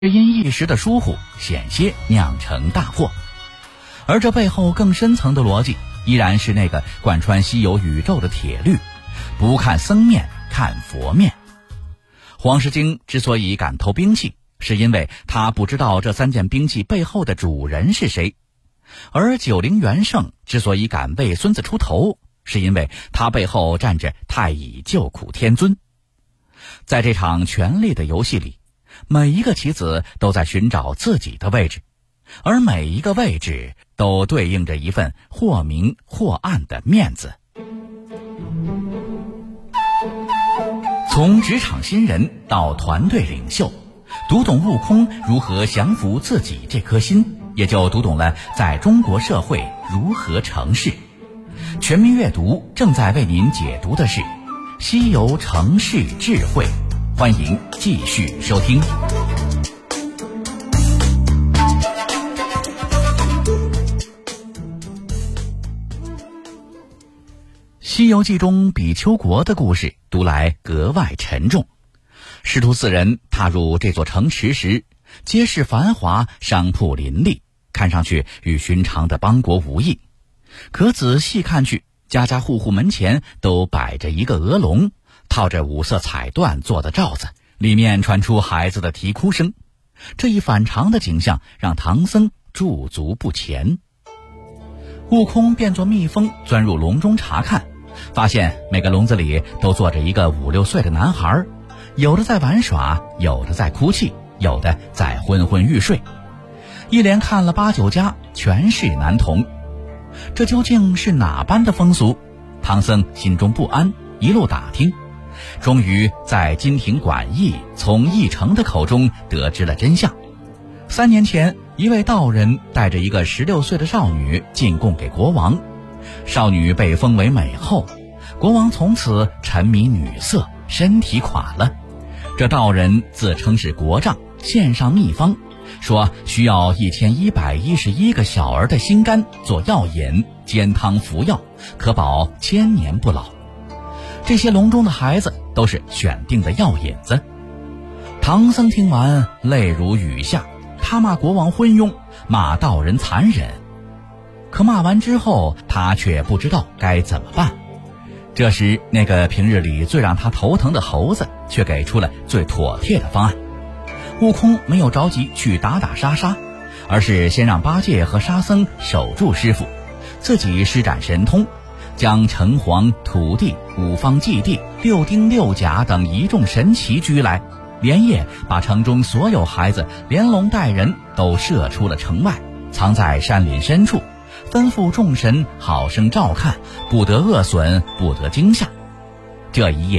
因一时的疏忽，险些酿成大祸。而这背后更深层的逻辑，依然是那个贯穿西游宇宙的铁律：不看僧面，看佛面。黄狮精之所以敢偷兵器，是因为他不知道这3件兵器背后的主人是谁；而九灵元圣之所以敢为孙子出头，是因为他背后站着太乙救苦天尊。在这场权力的游戏里，每一个棋子都在寻找自己的位置，而每一个位置都对应着一份或明或暗的面子。从职场新人到团队领袖，读懂悟空如何降服自己这颗心，也就读懂了在中国社会如何成事。全民阅读正在为您解读的是西游成事智慧，欢迎继续收听。西游记中比丘国的故事读来格外沉重。师徒4人踏入这座城池时，街市繁华，商铺林立，看上去与寻常的邦国无异。可仔细看去，家家户户门前都摆着一个鹅笼，套着5色彩缎做的罩子，里面传出孩子的啼哭声。这一反常的景象让唐僧驻足不前。悟空变作蜜蜂钻入笼中查看，发现每个笼子里都坐着一个5、6岁的男孩，有的在玩耍，有的在哭泣，有的在昏昏欲睡。一连看了8、9家，全是男童。这究竟是哪般的风俗？唐僧心中不安，一路打听，终于在金庭馆驿从驿丞的口中得知了真相。3年前，一位道人带着一个16岁的少女进贡给国王，少女被封为美后，国王从此沉迷女色，身体垮了。这道人自称是国丈，献上秘方，说需要1111个小儿的心肝做药引，煎汤服药，可保1000年不老。这些笼中的孩子都是选定的药引子。唐僧听完泪如雨下，他骂国王昏庸，骂道人残忍。可骂完之后，他却不知道该怎么办。这时，那个平日里最让他头疼的猴子却给出了最妥帖的方案。悟空没有着急去打打杀杀，而是先让八戒和沙僧守住师傅，自己施展神通，将城隍、土地、5方祭地、6丁6甲等一众神奇拘来，连夜把城中所有孩子连笼带人都射出了城外，藏在山林深处，吩咐众神好生照看，不得恶损，不得惊吓。这一夜